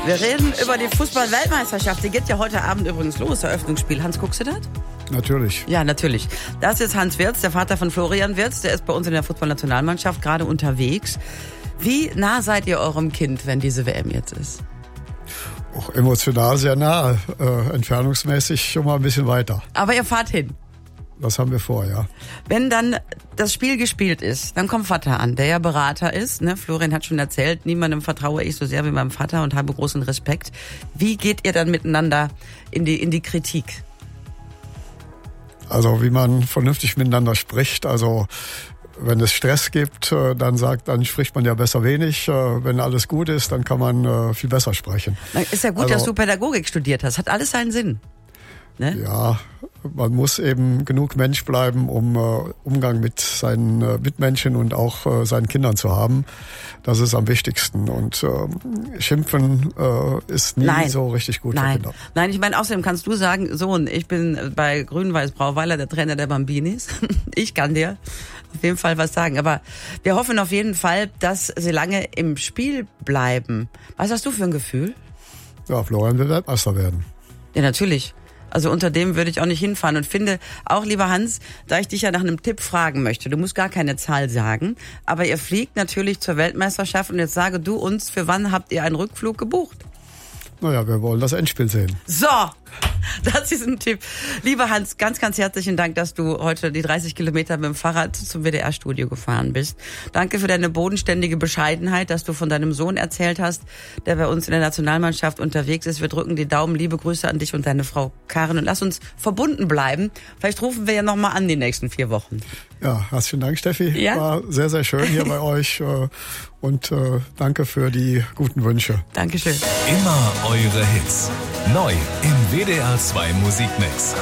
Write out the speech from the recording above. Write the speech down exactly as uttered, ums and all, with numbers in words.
Wir reden über die Fußball-Weltmeisterschaft. Die geht ja heute Abend übrigens los, Eröffnungsspiel. Hans, guckst du das? Natürlich. Ja, natürlich. Das ist Hans Wirtz, der Vater von Florian Wirtz. Der ist bei uns in der Fußballnationalmannschaft gerade unterwegs. Wie nah seid ihr eurem Kind, wenn diese W M jetzt ist? Auch emotional sehr nah, äh, entfernungsmäßig schon mal ein bisschen weiter. Aber ihr fahrt hin. Das haben wir vor, ja. Wenn dann das Spiel gespielt ist, dann kommt Vater an, der ja Berater ist. Ne? Florian hat schon erzählt, niemandem vertraue ich so sehr wie meinem Vater und habe großen Respekt. Wie geht ihr dann miteinander in die, in die Kritik? Also wie man vernünftig miteinander spricht. Also wenn es Stress gibt, dann sagt, dann spricht man ja besser wenig. Wenn alles gut ist, dann kann man viel besser sprechen. Ist ja gut, also, dass du Pädagogik studiert hast. Hat alles seinen Sinn. Ne? Ja, man muss eben genug Mensch bleiben, um äh, Umgang mit seinen äh, Mitmenschen und auch äh, seinen Kindern zu haben. Das ist am wichtigsten. Und äh, Schimpfen äh, ist nie Nein. so richtig gut Nein. für Kinder. Nein, ich meine, außerdem kannst du sagen, Sohn, ich bin bei Grün-Weiß Brauweiler der Trainer der Bambinis. Ich kann dir auf jeden Fall was sagen. Aber wir hoffen auf jeden Fall, dass sie lange im Spiel bleiben. Was hast du für ein Gefühl? Ja, Florian wird Weltmeister werden. Ja, natürlich. Also unter dem würde ich auch nicht hinfahren und finde auch, lieber Hans, da ich dich ja nach einem Tipp fragen möchte, du musst gar keine Zahl sagen, aber ihr fliegt natürlich zur Weltmeisterschaft und jetzt sage du uns, für wann habt ihr einen Rückflug gebucht? Naja, wir wollen das Endspiel sehen. So, das ist ein Tipp. Lieber Hans, ganz, ganz herzlichen Dank, dass du heute die dreißig Kilometer mit dem Fahrrad zum W D R-Studio gefahren bist. Danke für deine bodenständige Bescheidenheit, dass du von deinem Sohn erzählt hast, der bei uns in der Nationalmannschaft unterwegs ist. Wir drücken die Daumen. Liebe Grüße an dich und deine Frau Karin und lass uns verbunden bleiben. Vielleicht rufen wir ja nochmal an die nächsten vier Wochen. Ja, herzlichen Dank, Steffi. Ja? War sehr, sehr schön hier bei euch und äh, danke für die guten Wünsche. Dankeschön. Immer eure Hits. Neu im W D R zwei Musikmix.